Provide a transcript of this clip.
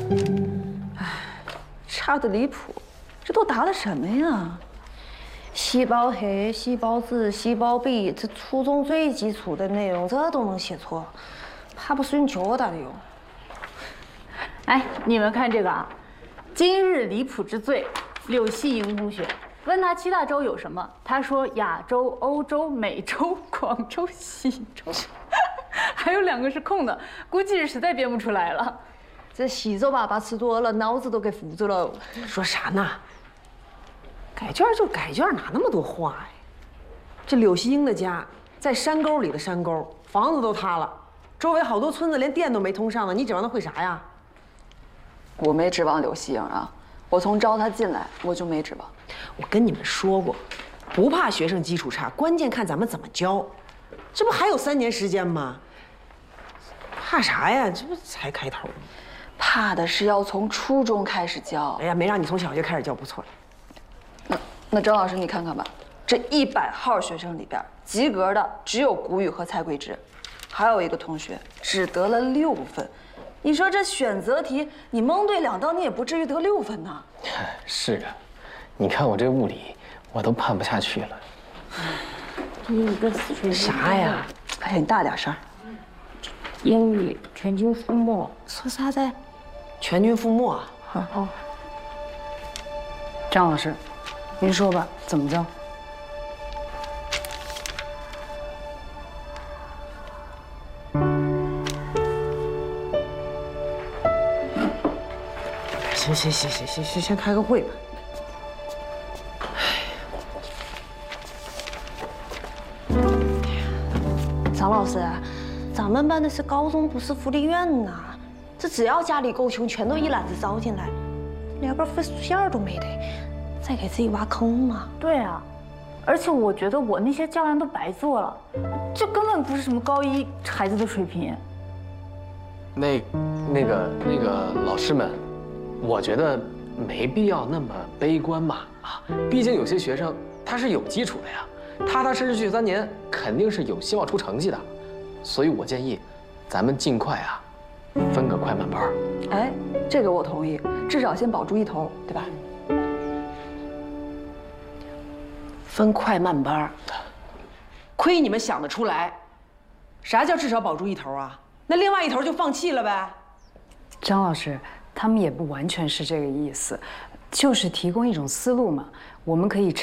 差得离谱，这都打的什么呀？细胞黑、细胞紫、细胞壁，这初中最基础的内容，这都能写错，怕不是用脚打的哟？ 哎，你们看这个啊，今日离谱之最，柳希莹同学。问他7大洲有什么，他说亚洲、欧洲、美洲、广州、西洲，还有2个是空的，估计是实在编不出来了。 这西周粑粑吃多了，脑子都给糊住了。 说啥呢？改卷就改卷，哪那么多话呀？这柳希英的家在山沟里的山沟，房子都塌了，周围好多村子连电都没通上呢，你指望他会啥呀？ 我没指望柳希英啊，我从招他进来我就没指望。 我跟你们说过，不怕学生基础差，关键看咱们怎么教。这不还有3年时间吗？怕啥呀？这不才开头吗？ 怕的是要从初中开始教。 哎呀，没让你从小学开始教，不错。 那张老师你看看吧，这100号学生里边及格的只有谷雨和蔡桂芝，还有一个同学只得了6分。你说这选择题你蒙对2道，你也不至于得6分呐。 是啊，你看我这物理，我都判不下去了。 啥呀？ 哎呀，你大点声。 英语全军覆没，说啥子？ 全军覆没。 哦， 张老师，您说吧，怎么着？ 行，先开个会吧。 张老师，咱们办的是高中，不是福利院呐。这只要家里够穷，全都一揽子招进来，连个分数线都没得，再给自己挖坑嘛。 对啊，而且我觉得我那些教案都白做了，这根本不是什么高1孩子的水平。 那个老师们，我觉得没必要那么悲观嘛啊！毕竟有些学生他是有基础的呀，踏踏实实学3年，肯定是有希望出成绩的。所以我建议，咱们尽快啊，分个快慢班。 哎，这个我同意，至少先保住1头，对吧？ 分快慢班，亏你们想得出来。啥叫至少保住1头啊？那另外1头就放弃了呗？ 张老师，他们也不完全是这个意思，就是提供一种思路嘛。我们可以